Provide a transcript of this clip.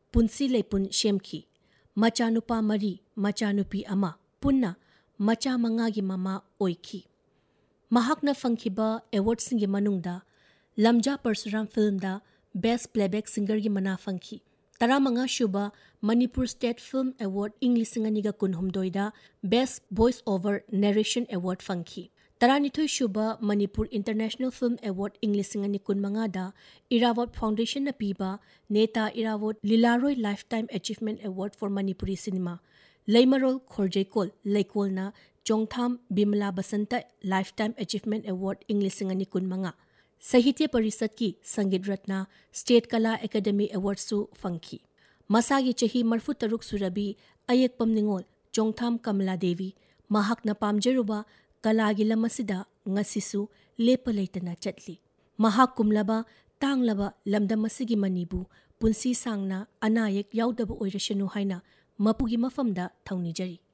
ꯄꯨꯟꯁꯤ ꯂꯩꯄꯨꯟ ꯁꯦꯝꯈꯤ꯫ ꯃꯆꯥꯅꯨꯄꯥ 3, ꯃꯆꯥꯅꯨꯄꯤ 1, ꯄꯨꯟꯅ ꯃꯆꯥ 5ꯒꯤ ꯃꯃꯥ ꯑꯣꯏꯈꯤ꯫ ꯃꯍꯥꯛꯅ ꯐꯪꯈꯤꯕ ꯑꯦꯋꯥꯔꯗꯁꯤꯡꯒꯤ ꯃꯅꯨꯡꯗ ꯂꯝꯖꯥ ꯄꯔꯁꯨꯔꯥꯝ ꯐꯤꯜꯝꯗ ꯕꯦꯁꯠ ꯄ꯭ꯂꯦꯕꯦꯛ ꯁꯤꯡꯒꯔꯒꯤ ꯃꯅꯥ ꯐꯪꯈꯤ꯫ 15ꯁꯨꯕ ꯃꯅꯤꯄꯨꯔ ꯁ꯭ꯇꯦꯠ ꯐꯤꯜꯝ ꯑꯦꯋꯥꯔꯗ ꯏꯪ 2019ꯗ best voice over narration award ꯐꯪꯈꯤ꯫ 12ꯁꯨꯕ ꯃꯅꯤꯄꯨꯔ ꯏꯟꯇꯔꯅꯦꯁꯅꯦꯜ ꯐꯤꯜꯝ ꯑꯦꯋꯥꯔꯗ ꯏꯪ 2025ꯗ ꯏꯔꯥꯕꯣꯠ ꯐꯥꯎꯟꯗꯦꯁꯟꯅ ꯄꯤꯕ ꯅꯦꯇꯥ ꯏꯔꯥꯕꯣꯠ ꯂꯤꯂꯥꯔꯣꯏ lifetime achievement award for Manipuri cinema, ꯂꯩꯃꯔꯣꯜ ꯈꯣꯔꯖꯩꯀꯣꯜ ꯂꯩꯀꯣꯜꯅ Chongtham ꯕꯤꯃꯂꯥ Basanta lifetime achievement award ꯏꯪ 2025, ꯁꯥꯍꯤꯇ꯭ꯌ ꯄꯔꯤꯁꯠꯀꯤ ꯁꯪꯒꯤꯠ ꯔꯠꯅ ꯁ꯭ꯇꯦꯠ ꯀꯂꯥ ꯑꯦꯀꯥꯗꯦꯃꯤ ꯑꯦꯋꯥꯔꯗꯁꯨ ꯐꯪꯈꯤ꯫ ꯃꯁꯥꯒꯤ ꯆꯍꯤ 43 ꯁꯨꯔꯕꯤ ꯑꯌꯦꯛꯄꯝ ꯅꯤꯡꯉꯣꯜ ꯆꯣꯡꯊꯥꯝ ꯀꯃꯂꯥ ꯗꯦꯕꯤ ꯃꯍꯥꯛꯅ ꯄꯥꯝꯖꯔꯨꯕ ꯀꯂꯥꯒꯤ ꯂꯝ ꯑꯁꯤꯗ ꯉꯁꯤꯁꯨ ꯂꯦꯞꯄ ꯂꯩꯇꯅ ꯆꯠꯂꯤ꯫ ꯃꯍꯥꯛ ꯀꯨꯝꯂꯕ ꯇꯥꯡꯂꯕ ꯂꯝꯗꯝ ꯑꯁꯤꯒꯤ ꯃꯅꯤꯕꯨ ꯄꯨꯟꯁꯤ ꯁꯥꯡꯅ ꯑꯅꯥ ꯑꯌꯦꯛ ꯌꯥꯎꯗꯕ ꯑꯣꯏꯔꯁꯅꯨ ꯍꯥꯏꯅ ꯃꯄꯨꯒꯤ ꯃꯐꯝꯗ ꯊꯧꯅꯤꯖꯔꯤ꯫